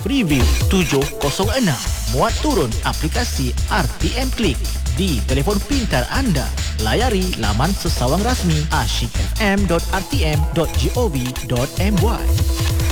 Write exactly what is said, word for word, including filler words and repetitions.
Preview tujuh kosong enam. Muat turun aplikasi R T M Klik di telefon pintar anda. Layari laman sesawang rasmi asyik f m dot r t m dot gov dot my.